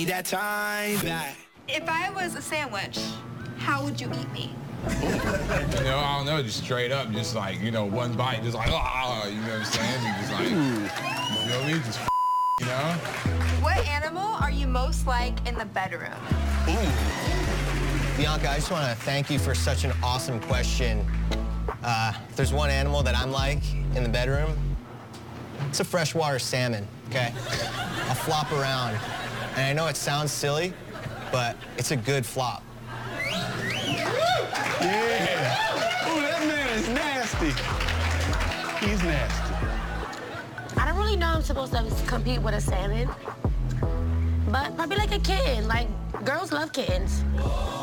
need that time back. If I was a sandwich, how would you eat me? You know, I don't know, just straight up, just like, you know, one bite, just like, ah, you know what I'm saying? You just like, you feel me? Just, you know? What animal are you most like in the bedroom? Bianca, I just want to thank you for such an awesome question. If there's one animal that I'm like in the bedroom, it's a freshwater salmon, okay? I'll flop around. And I know it sounds silly, but it's a good flop. Yeah. Ooh, that man is nasty. He's nasty. I don't really know I'm supposed to compete with a salmon, but probably like a kitten. Like, girls love kittens.